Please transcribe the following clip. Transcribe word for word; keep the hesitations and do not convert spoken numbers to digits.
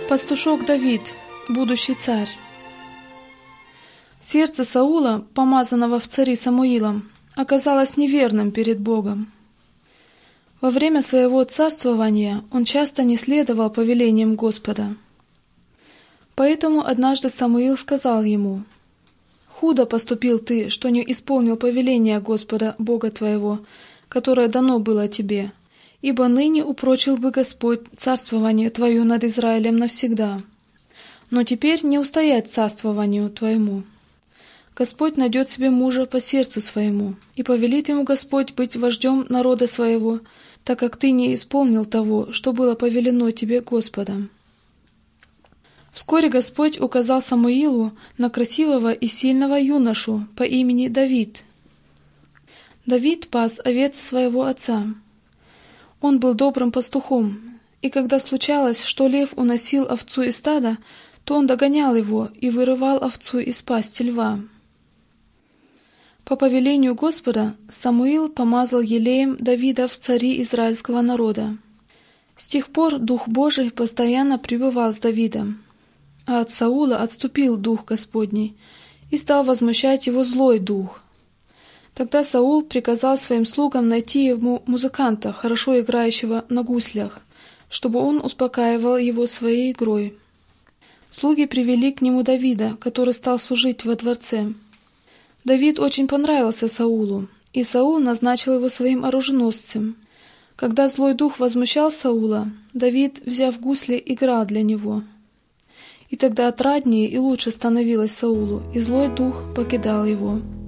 Пастушок Давид, будущий царь. Сердце Саула, помазанного в цари Самуилом, оказалось неверным перед Богом. Во время своего царствования он часто не следовал повелениям Господа. Поэтому однажды Самуил сказал ему: «Худо поступил ты, что не исполнил повеления Господа, Бога твоего, которое дано было тебе, ибо ныне упрочил бы Господь царствование твое над Израилем навсегда. Но теперь не устоять царствованию твоему. Господь найдет себе мужа по сердцу своему, и повелит ему Господь быть вождем народа своего, так как ты не исполнил того, что было повелено тебе Господом». Вскоре Господь указал Самуилу на красивого и сильного юношу по имени Давид. Давид пас овец своего отца. Он был добрым пастухом, и когда случалось, что лев уносил овцу из стада, то он догонял его и вырывал овцу из пасти льва. По повелению Господа Самуил помазал елеем Давида в цари израильского народа. С тех пор Дух Божий постоянно пребывал с Давидом, а от Саула отступил Дух Господний, и стал возмущать его злой дух. Тогда Саул приказал своим слугам найти ему музыканта, хорошо играющего на гуслях, чтобы он успокаивал его своей игрой. Слуги привели к нему Давида, который стал служить во дворце. Давид очень понравился Саулу, и Саул назначил его своим оруженосцем. Когда злой дух возмущал Саула, Давид, взяв гусли, играл для него. И тогда отраднее и лучше становилось Саулу, и злой дух покидал его.